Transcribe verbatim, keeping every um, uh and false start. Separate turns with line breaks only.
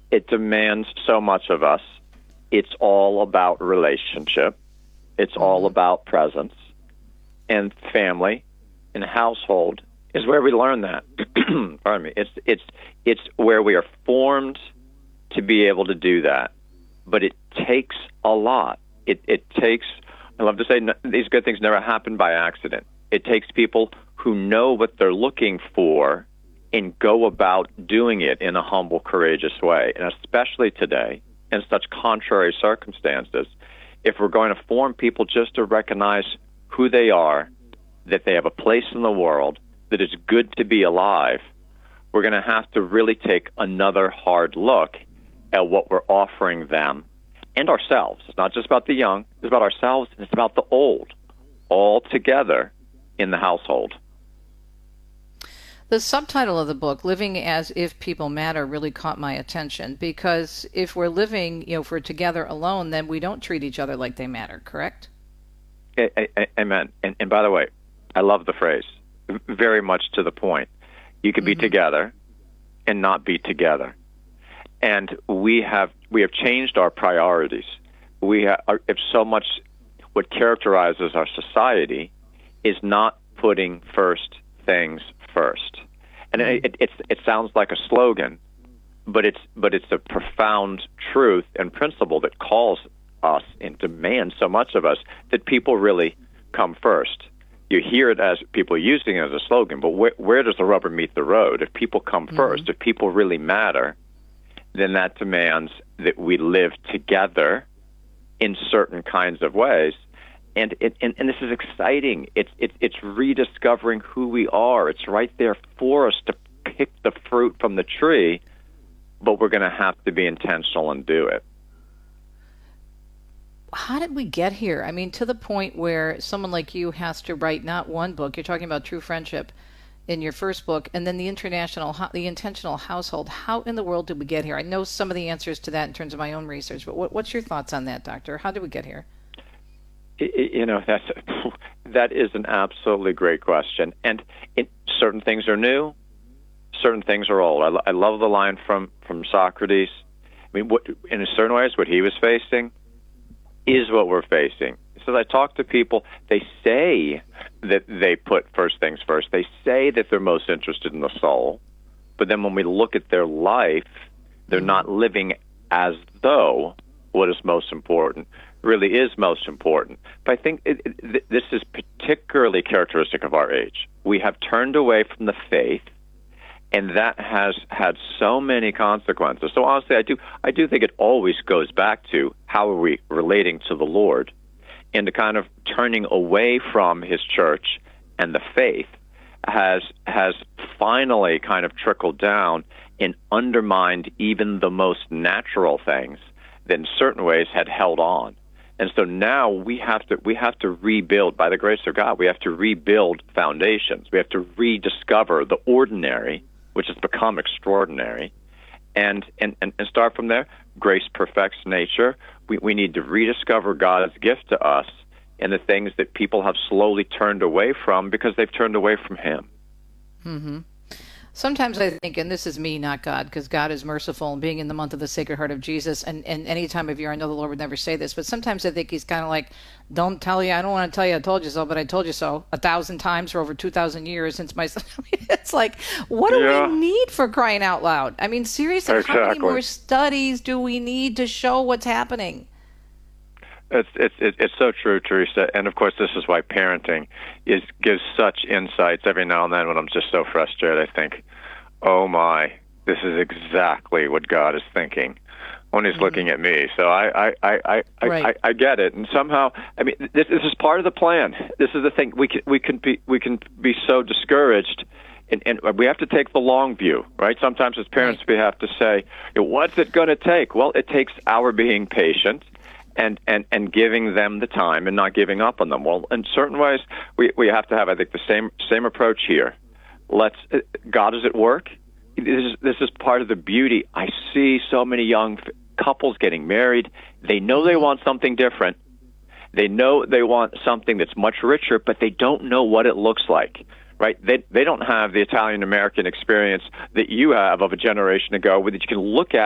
it demands so much of us. It's all about relationship. It's mm-hmm. all about presence. And family and household is where we learn that. Pardon me. It's it's it's where we are formed to be able to do that. But it takes a lot. It it takes. I love to say these good things never happen by accident. It takes people who know what they're looking for and go about doing it in a humble, courageous way. And especially today, in such contrary circumstances, if we're going to form people just to recognize who they are, that they have a place in the world, that it's good to be alive, we're going to have to really take another hard look at what we're offering them and ourselves. It's not just about the young, it's about ourselves, and it's about the old, all together in the household.
The subtitle of the book, Living as If People Matter, really caught my attention, because if we're living, you know, if we're together alone, then we don't treat each other like they matter, correct?
Amen. And, and by the way, I love the phrase, very much to the point. You could be mm-hmm. together and not be together. And we have we have changed our priorities. We have, if so much what characterizes our society is not putting first things first. And mm-hmm. it, it, it sounds like a slogan, but it's but it's a profound truth and principle that calls us and demands so much of us that people really come first. You hear it as people using it as a slogan, but where, where does the rubber meet the road? If people come mm-hmm. first, if people really matter, then that demands that we live together in certain kinds of ways. And it, and, and this is exciting. It's, it's it's rediscovering who we are. It's right there for us to pick the fruit from the tree, but we're going to have to be intentional and do it.
How did we get here? I mean, to the point where someone like you has to write not one book. You're talking about True Friendship in your first book, and then the international, the intentional household. How in the world did we get here? I know some of the answers to that in terms of my own research, but what, what's your thoughts on that, Doctor? How did we get here?
You know, that's that is an absolutely great question. And it, certain things are new, certain things are old. I, I love the line from, from Socrates. I mean, what, in certain ways, what he was facing is what we're facing. So I talk to people, they say that they put first things first. They say that they're most interested in the soul. But then when we look at their life, they're not living as though what is most important really is most important. But I think it, it, this is particularly characteristic of our age. We have turned away from the faith, and that has had so many consequences. So honestly, I do I do think it always goes back to how are we relating to the Lord, and the kind of turning away from His church and the faith has has finally kind of trickled down and undermined even the most natural things that in certain ways had held on. And so now we have to we have to rebuild, by the grace of God, we have to rebuild foundations. We have to rediscover the ordinary, which has become extraordinary, and, and, and start from there. Grace perfects nature. We, we need to rediscover God's gift to us and the things that people have slowly turned away from because they've turned away from Him.
Mm-hmm. Sometimes I think, and this is me, not God, because God is merciful, and being in the month of the Sacred Heart of Jesus, and, and any time of year, I know the Lord would never say this, but sometimes I think He's kind of like, don't tell you, I don't want to tell you I told you so, but I told you so a thousand times for over two thousand years since my son. It's like, what do yeah. we need for crying out loud? I mean, seriously,
exactly.
How many more studies do we need to show what's happening?
It's it's it's so true, Teresa. And of course, this is why parenting is gives such insights. Every now and then, when I'm just so frustrated, I think, "Oh my, this is exactly what God is thinking when He's mm-hmm. looking at me." So I I I I,
right.
I I get it. And somehow, I mean, this this is part of the plan. This is the thing. We can we can be we can be so discouraged. And, and we have to take the long view, right? Sometimes as parents, right. we have to say, what's it going to take? Well, it takes our being patient and, and, and giving them the time and not giving up on them. Well, in certain ways, we, we have to have, I think, the same same approach here. Let's God is at work. This is, this is part of the beauty. I see so many young couples getting married. They know they want something different. They know they want something that's much richer, but they don't know what it looks like. Right? They they don't have the Italian-American experience that you have of a generation ago, where that you can look at